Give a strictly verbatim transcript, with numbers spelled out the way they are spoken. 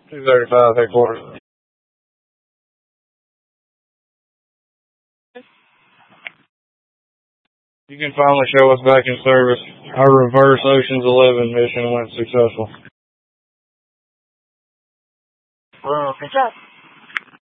two thirty-five headquarters. You can finally show us back in service. Our reverse Ocean's eleven mission went successful. Well, good job.